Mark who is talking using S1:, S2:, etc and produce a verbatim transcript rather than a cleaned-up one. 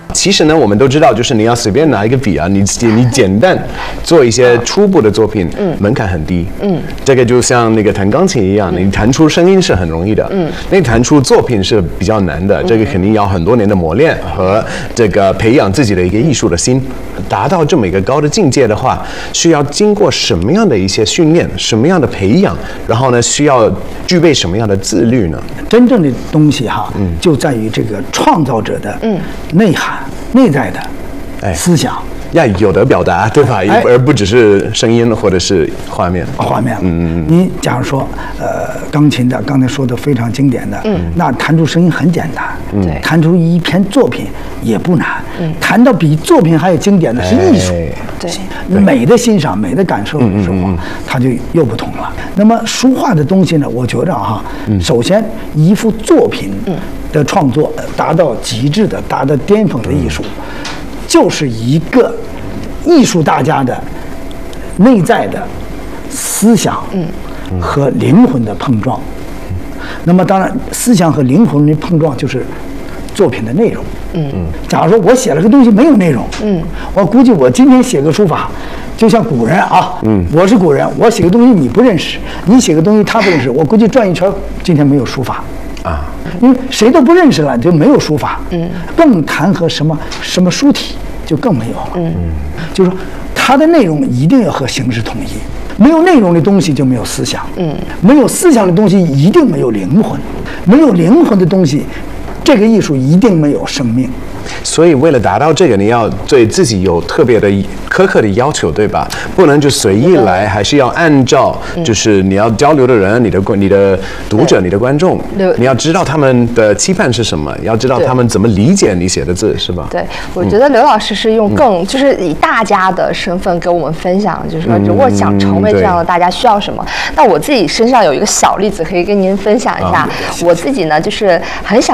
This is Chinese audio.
S1: 其实呢，我们都知道，就是你要随便拿一个笔啊，你你简单做一些初步的作品，嗯，门槛很低，嗯，这个就像那个弹钢琴一样，你弹出声音是很容易的，嗯，那弹出作品是比较难的，这个肯定要很多年的磨练和这个培养自己的一个艺术的心，达到这么一个高的境界的话，需要经过什么样的一些训练，什么样的培养，然后呢，需要具备什么样的自律呢？
S2: 真正的东西哈，嗯，就在于这个创造者的内涵。内在的思想
S1: 要有的表达，对吧？哎、而不只是声音或者是画面。
S2: 画面，嗯嗯。你假如说，呃，钢琴的，刚才说的非常经典的，嗯，那弹出声音很简单，嗯，弹出一篇作品也不难，嗯，弹到比作品还有经典的是艺术，
S3: 对，
S2: 美的欣赏、美的感受的时候，它就又不同了。那么书画的东西呢，我觉着哈，首先一幅作品的创作达到极致的、达到巅峰的艺术，就是一个艺术大家的内在的思想和灵魂的碰撞。那么当然，思想和灵魂的碰撞就是作品的内容。嗯嗯。假如说我写了个东西没有内容，嗯，我估计我今天写个书法，就像古人啊，嗯，我是古人，我写个东西你不认识，你写个东西他不认识，我估计转一圈今天没有书法。啊，因为谁都不认识了，就没有书法，嗯，更谈和什么什么书体就更没有了，嗯，就是说它的内容一定要和形式统一，没有内容的东西就没有思想，嗯，没有思想的东西一定没有灵魂，没有灵魂的东西，这个艺术一定没有生命。
S1: 所以为了达到这个，你要对自己有特别的苛刻的要求，对吧？不能就随意来，还是要按照就是你要交流的人、你的你的读者、你的观众，你要知道他们的期盼是什么，要知道他们怎么理解你写的字，是吧？
S3: 对，我觉得刘老师是用更、嗯、就是以大家的身份给我们分享，就是说如果想成为这样的大家需要什么。那我自己身上有一个小例子可以跟您分享一下，嗯、我自己呢就是很想。